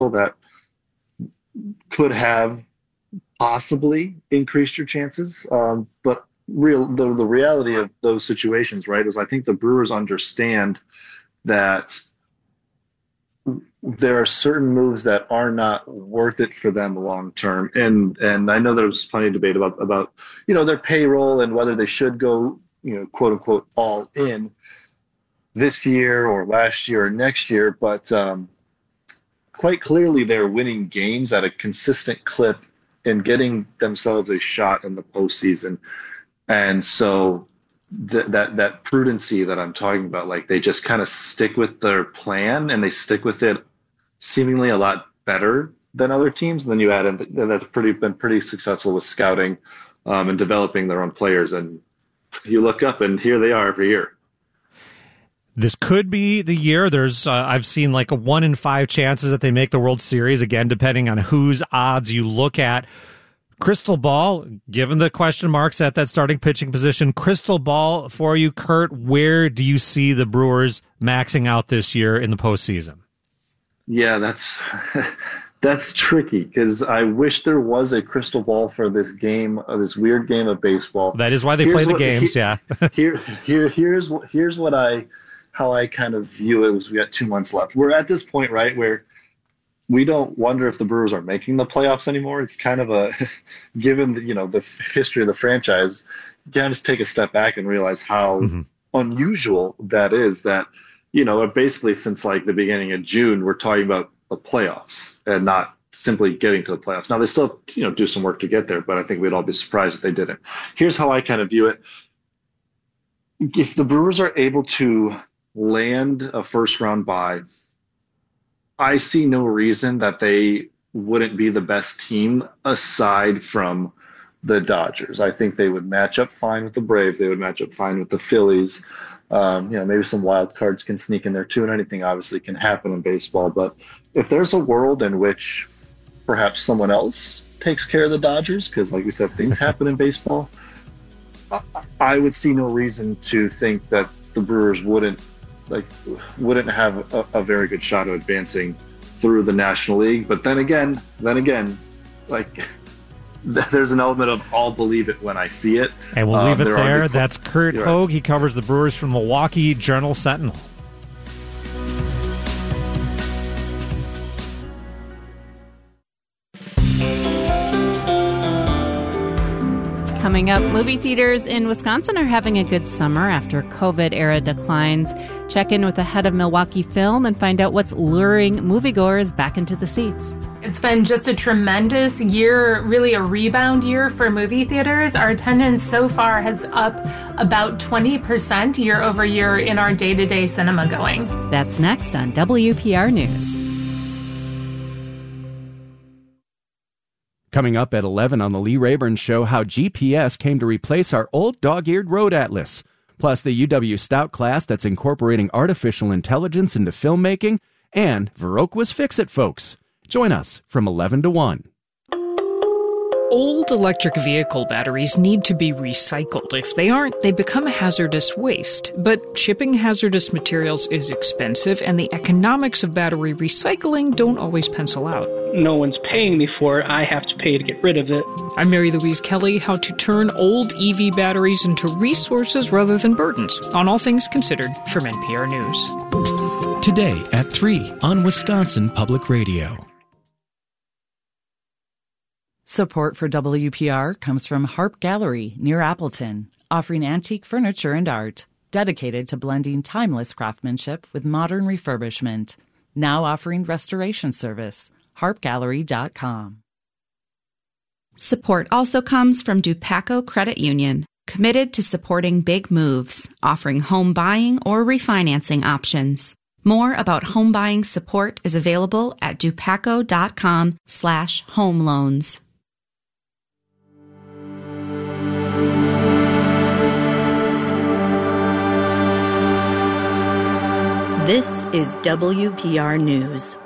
that could have possibly increased your chances. But the reality of those situations, right, is I think the Brewers understand that there are certain moves that are not worth it for them long term. And I know there was plenty of debate about their payroll and whether they should go, quote unquote, all in this year or last year or next year. But quite clearly they're winning games at a consistent clip and getting themselves a shot in the postseason. And so that prudency that I'm talking about, like they just kind of stick with their plan and they stick with it seemingly a lot better than other teams. And then you add in that's been pretty successful with scouting and developing their own players. And you look up and here they are every year. This could be the year. There's I've seen like a 1 in 5 chances that they make the World Series, again, depending on whose odds you look at. Crystal ball, given the question marks at that starting pitching position, crystal ball for you, Kurt, where do you see the Brewers maxing out this year in the postseason? Yeah, that's tricky because I wish there was a crystal ball for this game, this weird game of baseball. That is why they play the games, yeah. Here's how I kind of view it. Was we got 2 months left. We're at this point, right, where we don't wonder if the Brewers are making the playoffs anymore. It's kind of a, given the history of the franchise, you can just take a step back and realize how unusual that is. That basically since like the beginning of June, we're talking about the playoffs and not simply getting to the playoffs. Now they still do some work to get there, but I think we'd all be surprised if they didn't. Here's how I kind of view it: if the Brewers are able to land a first round bye, I see no reason that they wouldn't be the best team aside from the Dodgers. I think they would match up fine with the Braves. They would match up fine with the Phillies. Maybe some wild cards can sneak in there too, and anything obviously can happen in baseball. But if there's a world in which perhaps someone else takes care of the Dodgers, because like we said, things happen in baseball, I would see no reason to think that the Brewers wouldn't have a very good shot of advancing through the National League. But then again, like there's an element of I'll believe it when I see it. And we'll leave it there. That's Kurt Hogue. He covers the Brewers from Milwaukee Journal-Sentinel. Coming up, movie theaters in Wisconsin are having a good summer after COVID-era declines. Check in with the head of Milwaukee Film and find out what's luring moviegoers back into the seats. It's been just a tremendous year, really a rebound year for movie theaters. Our attendance so far has up about 20% year over year in our day-to-day cinema going. That's next on WPR News. Coming up at 11 on the Lee Rayburn Show, how GPS came to replace our old dog-eared road atlas. Plus the UW Stout class that's incorporating artificial intelligence into filmmaking, and Viroqua's Fix-It folks. Join us from 11 to 1. Old electric vehicle batteries need to be recycled. If they aren't, they become hazardous waste. But shipping hazardous materials is expensive, and the economics of battery recycling don't always pencil out. No one's paying me for it. I have to pay to get rid of it. I'm Mary Louise Kelly, how to turn old EV batteries into resources rather than burdens, on All Things Considered from NPR News. Today at 3 on Wisconsin Public Radio. Support for WPR comes from Harp Gallery near Appleton, offering antique furniture and art, dedicated to blending timeless craftsmanship with modern refurbishment. Now offering restoration service. HarpGallery.com. Support also comes from Dupaco Credit Union, committed to supporting big moves, offering home buying or refinancing options. More about home buying support is available at dupaco.com/home loans. This is WPR News.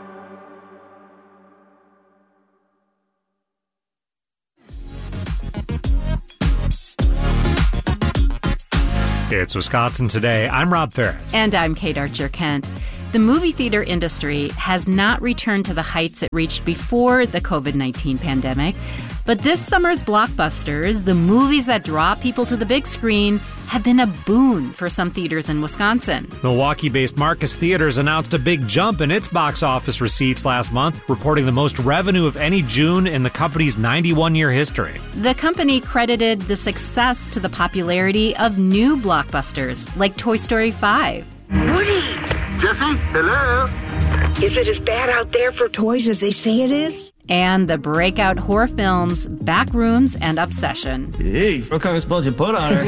It's Wisconsin Today. I'm Rob Ferret. And I'm Kate Archer-Kent. The movie theater industry has not returned to the heights it reached before the COVID-19 pandemic. But this summer's blockbusters, the movies that draw people to the big screen, have been a boon for some theaters in Wisconsin. Milwaukee-based Marcus Theaters announced a big jump in its box office receipts last month, reporting the most revenue of any June in the company's 91-year history. The company credited the success to the popularity of new blockbusters, like Toy Story 5. Woody! Jesse, hello? Is it as bad out there for toys as they say it is? And the breakout horror films Backrooms and Obsession. Jeez, what kind of spells you put on her?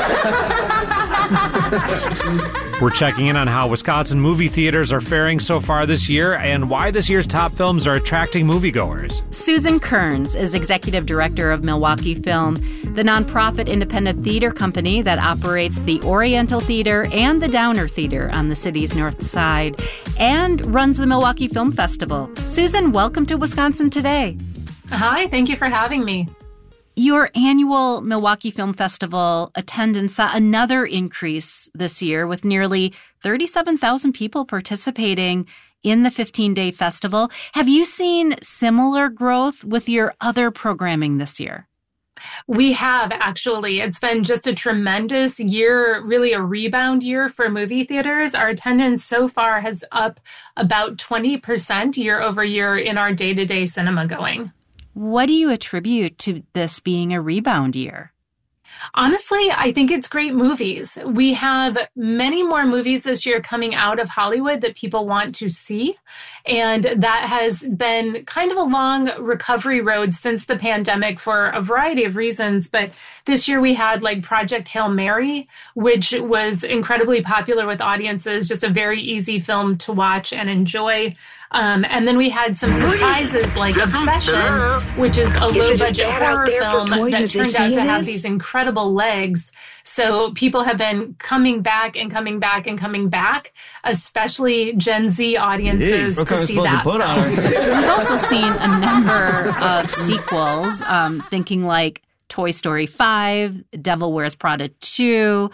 We're checking in on how Wisconsin movie theaters are faring so far this year and why this year's top films are attracting moviegoers. Susan Kearns is executive director of Milwaukee Film, the nonprofit independent theater company that operates the Oriental Theater and the Downer Theater on the city's north side and runs the Milwaukee Film Festival. Susan, welcome to Wisconsin Today. Hi, thank you for having me. Your annual Milwaukee Film Festival attendance saw another increase this year with nearly 37,000 people participating in the 15-day festival. Have you seen similar growth with your other programming this year? We have, actually. It's been just a tremendous year, really a rebound year for movie theaters. Our attendance so far has up about 20% year over year in our day-to-day cinema going. What do you attribute to this being a rebound year? Honestly, I think it's great movies. We have many more movies this year coming out of Hollywood that people want to see. And that has been kind of a long recovery road since the pandemic for a variety of reasons. But this year we had like Project Hail Mary, which was incredibly popular with audiences, just a very easy film to watch and enjoy. And then we had some surprises like Obsession, which is a low-budget horror film that turned out to have these incredible legs. So people have been coming back and coming back and coming back, especially Gen Z audiences to see that. We've also seen a number of sequels, thinking like Toy Story 5, Devil Wears Prada 2.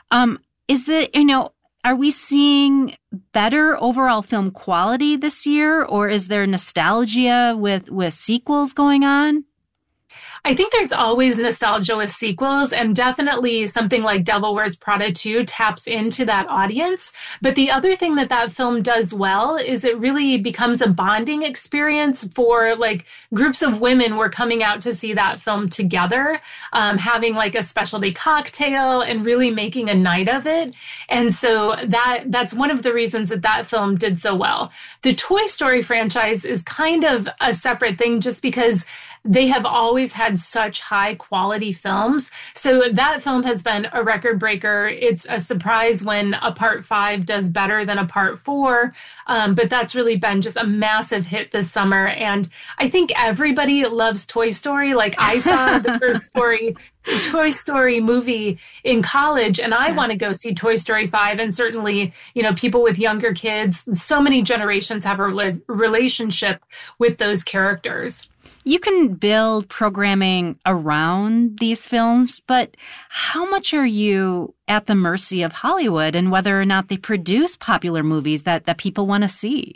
Are we seeing better overall film quality this year, or is there nostalgia with sequels going on? I think there's always nostalgia with sequels, and definitely something like Devil Wears Prada 2 taps into that audience. But the other thing that film does well is it really becomes a bonding experience for like groups of women who are coming out to see that film together, having like a specialty cocktail and really making a night of it. And so that's one of the reasons that film did so well. The Toy Story franchise is kind of a separate thing just because they have always had such high quality films. So that film has been a record breaker. It's a surprise when a part 5 does better than a part 4. But that's really been just a massive hit this summer. And I think everybody loves Toy Story. Like I saw the first Toy Story movie in college, and I want to go see Toy Story 5. And certainly, people with younger kids, so many generations have a relationship with those characters. You can build programming around these films, but how much are you at the mercy of Hollywood and whether or not they produce popular movies that people want to see?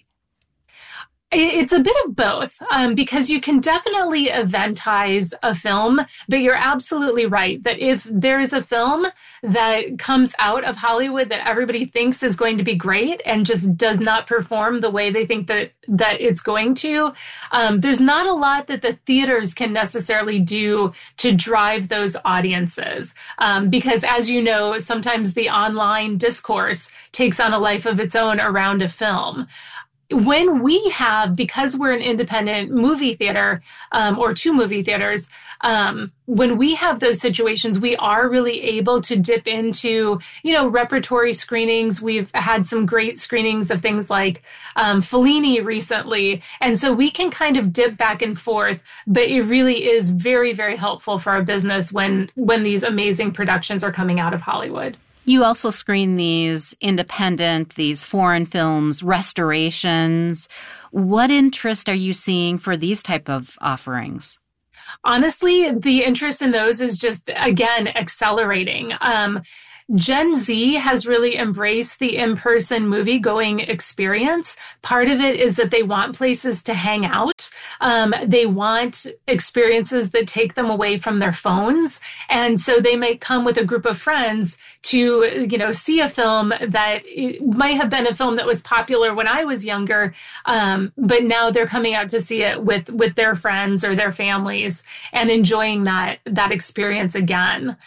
It's a bit of both, because you can definitely eventize a film, but you're absolutely right that if there is a film that comes out of Hollywood that everybody thinks is going to be great and just does not perform the way they think that it's going to, there's not a lot that the theaters can necessarily do to drive those audiences. Because as you know, sometimes the online discourse takes on a life of its own around a film. When we have, because we're an independent movie theater, or 2 movie theaters, when we have those situations, we are really able to dip into, repertory screenings. We've had some great screenings of things like Fellini recently. And so we can kind of dip back and forth, but it really is very, very helpful for our business when these amazing productions are coming out of Hollywood. You also screen these these foreign films, restorations. What interest are you seeing for these type of offerings? Honestly, the interest in those is just, again, accelerating. Gen Z has really embraced the in-person movie-going experience. Part of it is that they want places to hang out. They want experiences that take them away from their phones. And so they may come with a group of friends to, see a film that might have been a film that was popular when I was younger, but now they're coming out to see it with their friends or their families and enjoying that experience again.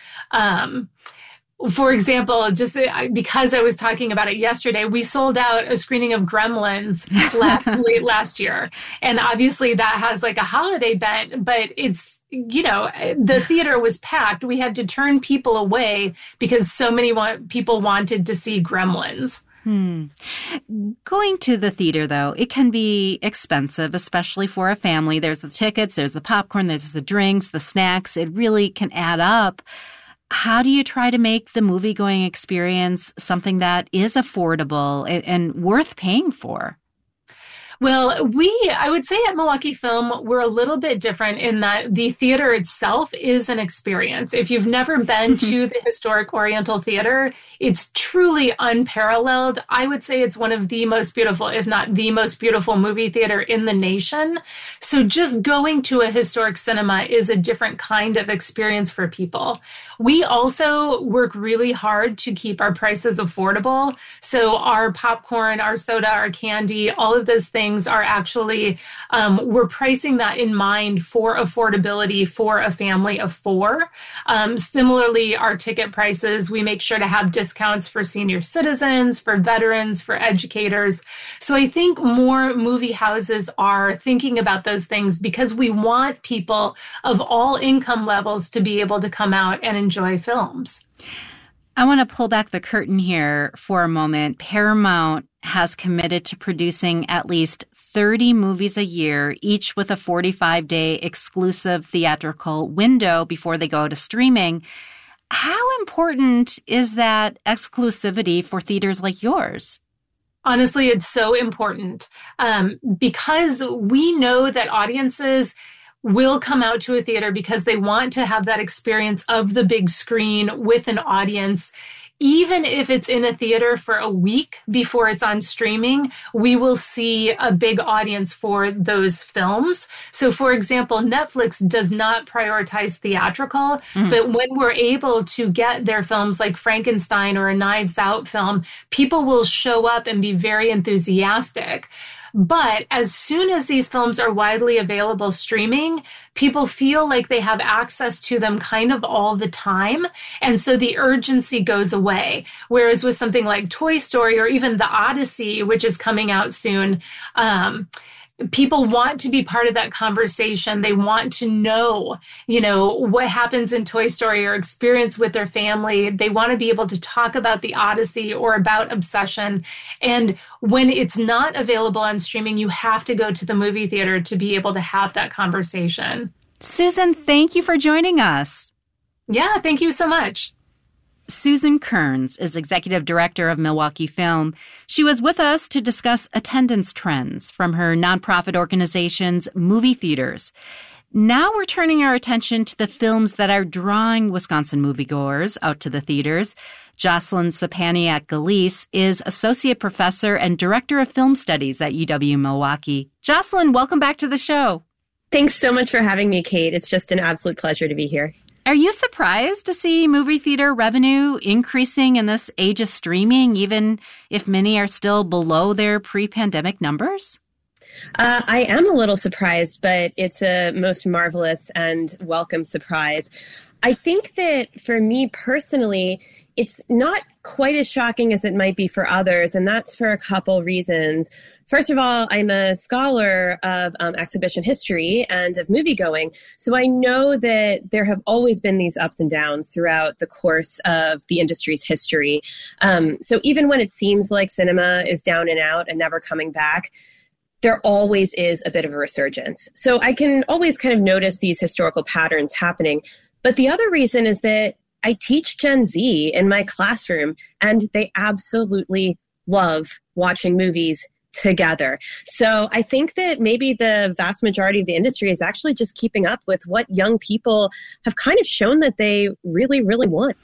For example, just because I was talking about it yesterday, we sold out a screening of Gremlins late last year. And obviously that has like a holiday bent, but it's, the theater was packed. We had to turn people away because so many people wanted to see Gremlins. Going to the theater, though, it can be expensive, especially for a family. There's the tickets, there's the popcorn, there's the drinks, the snacks. It really can add up. How do you try to make the movie-going experience something that is affordable and worth paying for? Well, I would say at Milwaukee Film, we're a little bit different in that the theater itself is an experience. If you've never been to the historic Oriental Theater, it's truly unparalleled. I would say it's one of the most beautiful, if not the most beautiful movie theater in the nation. So just going to a historic cinema is a different kind of experience for people. We also work really hard to keep our prices affordable. So our popcorn, our soda, our candy, all of those things are actually, we're pricing that in mind for affordability for a family of four. Similarly, our ticket prices, we make sure to have discounts for senior citizens, for veterans, for educators. So I think more movie houses are thinking about those things because we want people of all income levels to be able to come out and enjoy films. I want to pull back the curtain here for a moment. Paramount has committed to producing at least 30 movies a year, each with a 45-day exclusive theatrical window before they go to streaming. How important is that exclusivity for theaters like yours? Honestly, it's so important because we know that audiences will come out to a theater because they want to have that experience of the big screen with an audience. Even if it's in a theater for a week before it's on streaming, we will see a big audience for those films. So, for example, Netflix does not prioritize theatrical, but when we're able to get their films like Frankenstein or a Knives Out film, people will show up and be very enthusiastic. But as soon as these films are widely available streaming, people feel like they have access to them kind of all the time. And so the urgency goes away. Whereas with something like Toy Story or even The Odyssey, which is coming out soon, people want to be part of that conversation. They want to know, what happens in Toy Story or experience with their family. They want to be able to talk about The Odyssey or about Obsession. And when it's not available on streaming, you have to go to the movie theater to be able to have that conversation. Susan, thank you for joining us. Yeah, thank you so much. Susan Kearns is executive director of Milwaukee Film. She was with us to discuss attendance trends from her nonprofit organization's movie theaters. Now we're turning our attention to the films that are drawing Wisconsin moviegoers out to the theaters. Jocelyn Sapaniak-Galeese is associate professor and director of film studies at UW-Milwaukee. Jocelyn, welcome back to the show. Thanks so much for having me, Kate. It's just an absolute pleasure to be here. Are you surprised to see movie theater revenue increasing in this age of streaming, even if many are still below their pre-pandemic numbers? I am a little surprised, but it's a most marvelous and welcome surprise. I think that for me personally, it's not quite as shocking as it might be for others, and that's for a couple reasons. First of all, I'm a scholar of exhibition history and of moviegoing, so I know that there have always been these ups and downs throughout the course of the industry's history. So even when it seems like cinema is down and out and never coming back, there always is a bit of a resurgence. So I can always kind of notice these historical patterns happening. But the other reason is that I teach Gen Z in my classroom, and they absolutely love watching movies together. So I think that maybe the vast majority of the industry is actually just keeping up with what young people have kind of shown that they really, really want.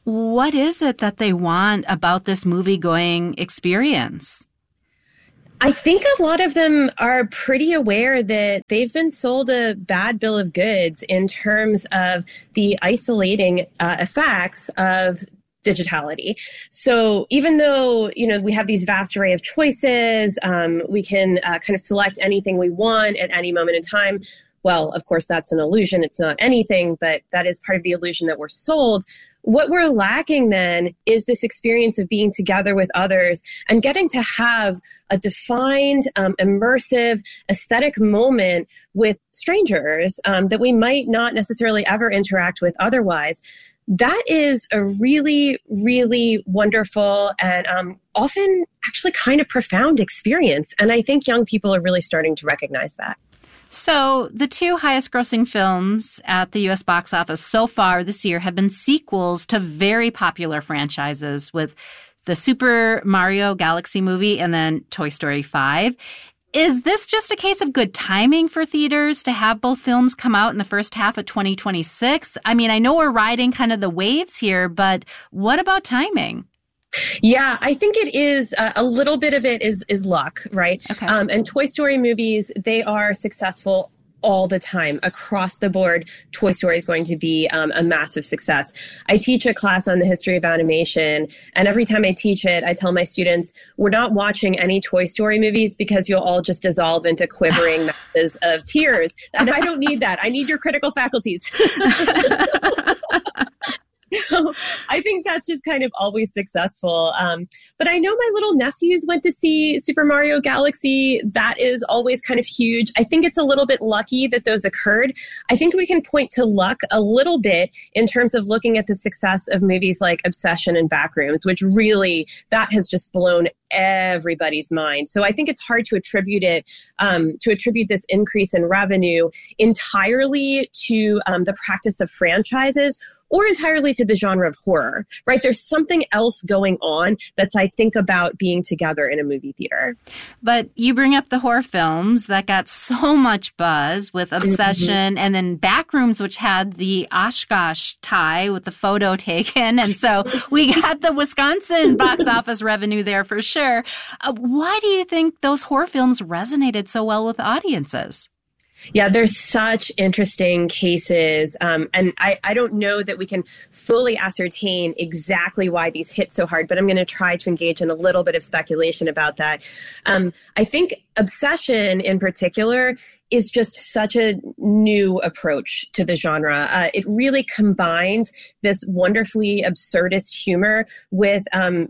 What is it that they want about this movie-going experience? I think a lot of them are pretty aware that they've been sold a bad bill of goods in terms of the isolating effects of digitality. So even though, we have these vast array of choices, we can kind of select anything we want at any moment in time. Well, of course, that's an illusion. It's not anything, but that is part of the illusion that we're sold. What we're lacking then is this experience of being together with others and getting to have a defined, immersive, aesthetic moment with strangers that we might not necessarily ever interact with otherwise. That is a really, really wonderful and often actually kind of profound experience. And I think young people are really starting to recognize that. So the two highest grossing films at the U.S. box office so far this year have been sequels to very popular franchises, with the Super Mario Galaxy movie and then Toy Story 5. Is this just a case of good timing for theaters to have both films come out in the first half of 2026? I mean, I know we're riding kind of the waves here, but what about timing? Yeah, I think it is a little bit of it is luck, right? Okay. And Toy Story movies, they are successful all the time. Across the board, Toy Story is going to be a massive success. I teach a class on the history of animation, and every time I teach it, I tell my students, we're not watching any Toy Story movies because you'll all just dissolve into quivering masses of tears. And I don't need that. I need your critical faculties. So I think that's just kind of always successful. But I know my little nephews went to see Super Mario Galaxy. That is always kind of huge. I think it's a little bit lucky that those occurred. I think we can point to luck a little bit in terms of looking at the success of movies like Obsession and Backrooms, which really, that has just blown everybody's mind. So I think it's hard to attribute this increase in revenue entirely to the practice of franchises or entirely to the genre of horror, right? There's something else going on that's, I think, about being together in a movie theater. But you bring up the horror films that got so much buzz with Obsession and then Backrooms, which had the Oshkosh tie with the photo taken. And so we got the Wisconsin box office revenue there for sure. Why do you think those horror films resonated so well with audiences? Yeah, there's such interesting cases. And I don't know that we can fully ascertain exactly why these hit so hard, but I'm going to try to engage in a little bit of speculation about that. I think Obsession in particular is just such a new approach to the genre. It really combines this wonderfully absurdist humor with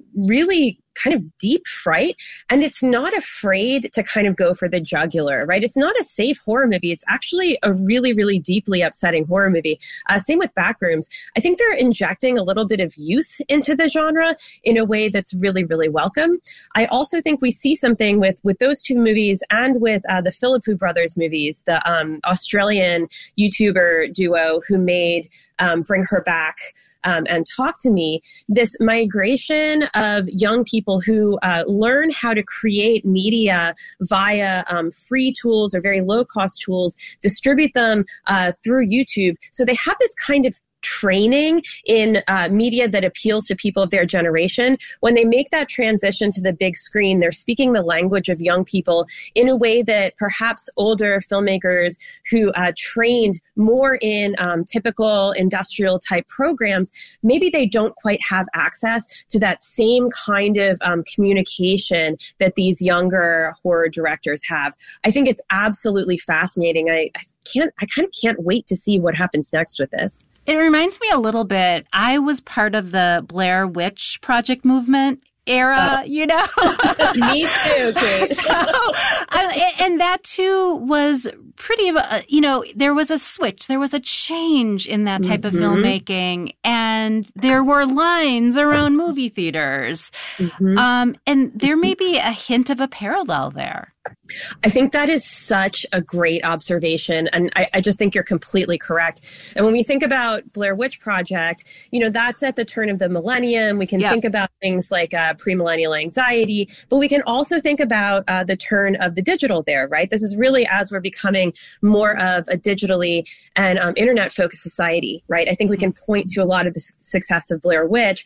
really kind of deep fright, and it's not afraid to kind of go for the jugular, right? It's not a safe horror movie. It's actually a really, really deeply upsetting horror movie. Same with Backrooms. I think they're injecting a little bit of youth into the genre in a way that's really, really welcome. I also think we see something with those two movies and with the Philippou Brothers movies, the Australian YouTuber duo who made Bring Her Back and Talk to Me, this migration of young people who learn how to create media via free tools or very low-cost tools, distribute them through YouTube. So they have this kind of training in media that appeals to people of their generation. When they make that transition to the big screen, they're speaking the language of young people in a way that perhaps older filmmakers who trained more in typical industrial type programs, maybe they don't quite have access to that same kind of communication that these younger horror directors have. I think it's absolutely fascinating. I kind of can't wait to see what happens next with this. It reminds me a little bit. I was part of the Blair Witch Project movement era, Me too, Kate. And that too was pretty of a, there was a switch. There was a change in that type of filmmaking, and there were lines around movie theaters. And there may be a hint of a parallel there. I think that is such a great observation. And I just think you're completely correct. And when we think about Blair Witch Project, that's at the turn of the millennium. We can think about things like premillennial anxiety, but we can also think about the turn of the digital there, right? This is really as we're becoming more of a digitally and internet-focused society, right? I think we can point to a lot of the success of Blair Witch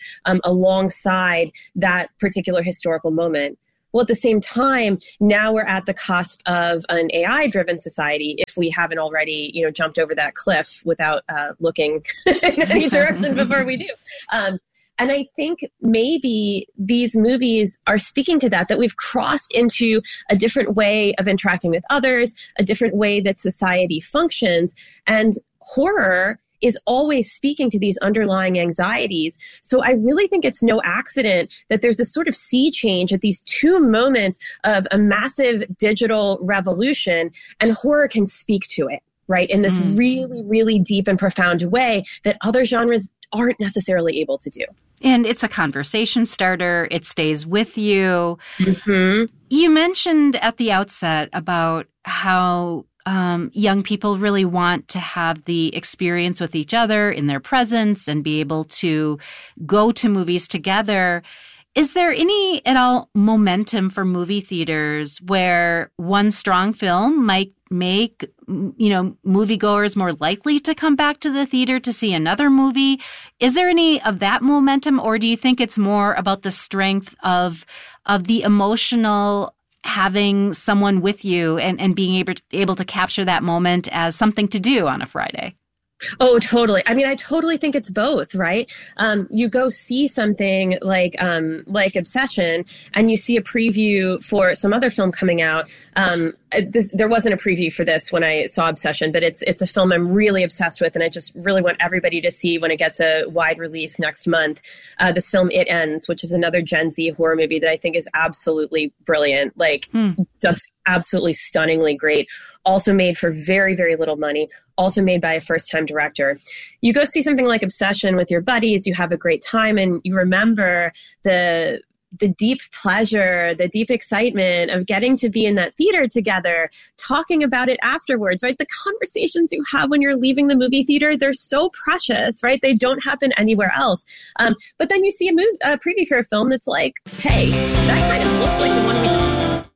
alongside that particular historical moment. Well, at the same time, now we're at the cusp of an AI-driven society, if we haven't already, jumped over that cliff without looking in any direction before we do. And I think maybe these movies are speaking to that we've crossed into a different way of interacting with others, a different way that society functions. And horror is always speaking to these underlying anxieties. So I really think it's no accident that there's this sort of sea change at these two moments of a massive digital revolution, and horror can speak to it, right? In this really, really deep and profound way that other genres aren't necessarily able to do. And it's a conversation starter. It stays with you. Mm-hmm. You mentioned at the outset about how young people really want to have the experience with each other in their presence and be able to go to movies together. Is there any at all momentum for movie theaters where one strong film might make, moviegoers more likely to come back to the theater to see another movie? Is there any of that momentum, or do you think it's more about the strength of the emotional having someone with you and being able to capture that moment as something to do on a Friday? Oh, totally. I mean, I totally think it's both, right? You go see something like Obsession, and you see a preview for some other film coming out. There wasn't a preview for this when I saw Obsession, but it's a film I'm really obsessed with, and I just really want everybody to see when it gets a wide release next month. This film, It Ends, which is another Gen Z horror movie that I think is absolutely brilliant, just absolutely stunningly great. Also made for very, very little money. Also made by a first-time director. You go see something like Obsession with your buddies, you have a great time, and you remember the deep pleasure, the deep excitement of getting to be in that theater together, talking about it afterwards, right? The conversations you have when you're leaving the movie theater, they're so precious, right? They don't happen anywhere else. But then you see a preview for a film that's like, hey, that kind of looks like the one we just...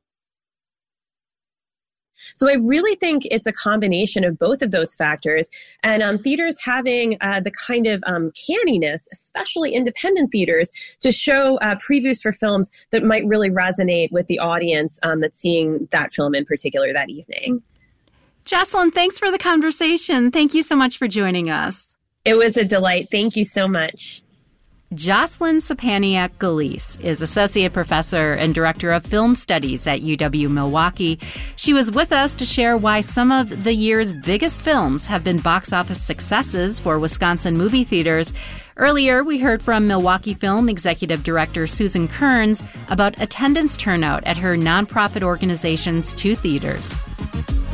So I really think it's a combination of both of those factors, and theaters having the kind of canniness, especially independent theaters, to show previews for films that might really resonate with the audience that's seeing that film in particular that evening. Jocelyn, thanks for the conversation. Thank you so much for joining us. It was a delight. Thank you so much. Jocelyn Sapaniak-Gallese is Associate Professor and Director of Film Studies at UW-Milwaukee. She was with us to share why some of the year's biggest films have been box office successes for Wisconsin movie theaters. Earlier, we heard from Milwaukee Film Executive Director Susan Kearns about attendance turnout at her nonprofit organization's two theaters.